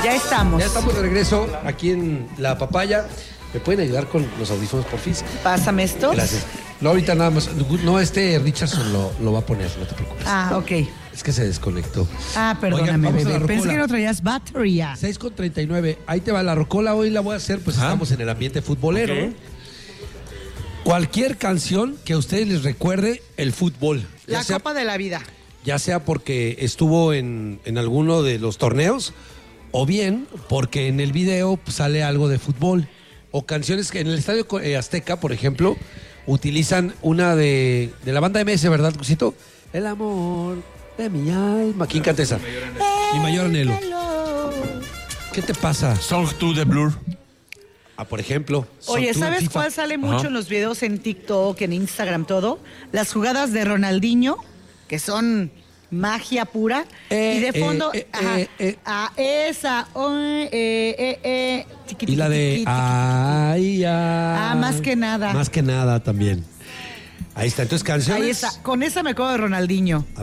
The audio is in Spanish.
Ya estamos. Ya estamos de regreso aquí en La Papaya. ¿Me pueden ayudar con los audífonos, por fin? Pásame estos. Gracias. No, ahorita nada más. No, Richardson lo va a poner, no te preocupes. Ah, ok. Es que se desconectó. Ah, perdóname, Oigan, bebé. vamos a la Pensé rocola. que no traías batería. 6:39. Ahí te va la rocola. Hoy la voy a hacer, pues estamos en el ambiente futbolero. Ok. ¿No? Cualquier canción que a ustedes les recuerde el fútbol. La Copa de la Vida. Ya sea porque estuvo en alguno de los torneos o bien porque en el video pues, sale algo de fútbol. O canciones que en el Estadio Azteca, por ejemplo, utilizan una de la banda MS, ¿verdad, Cusito? El amor de mi alma. ¿Quién canta esa? Mi mayor anhelo. ¿Qué te pasa? Song 2 de Blur. Ah, por ejemplo. Oye, Son tú en ¿sabes FIFA. cuál sale mucho Ajá. en los videos en TikTok, en Instagram, todo? Las jugadas de Ronaldinho, que son magia pura. Y de fondo, a esa. Tiqui, Y la tiqui, de tiqui, tiqui. ay, ay. Más que nada. Más que nada también. Ahí está. Entonces, canciones. Ahí está. Con esa me acuerdo de Ronaldinho.